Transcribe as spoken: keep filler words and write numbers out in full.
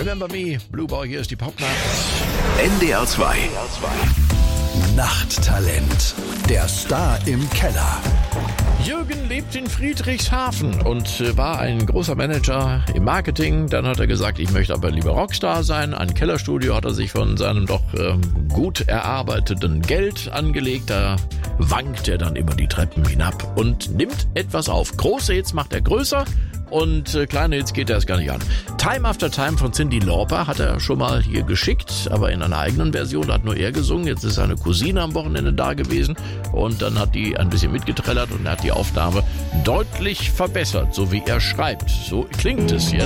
Remember Me, Blue Boy, hier ist die Popnacht. N D R zwei. Nachttalent. Der Star im Keller. Jürgen lebt in Friedrichshafen und äh, war ein großer Manager im Marketing. Dann hat er gesagt, ich möchte aber lieber Rockstar sein. Ein Kellerstudio hat er sich von seinem doch ähm, gut erarbeiteten Geld angelegt. Da wankt er dann immer die Treppen hinab und nimmt etwas auf. Große Hits macht er größer und äh, kleine Hits geht er erst gar nicht an. Time After Time von Cyndi Lauper hat er schon mal hier geschickt, aber in einer eigenen Version. Da hat nur er gesungen. Jetzt ist seine Cousine am Wochenende da gewesen und dann hat die ein bisschen mitgetrellert und er hat die Aufnahme deutlich verbessert, so wie er schreibt. So klingt es jetzt.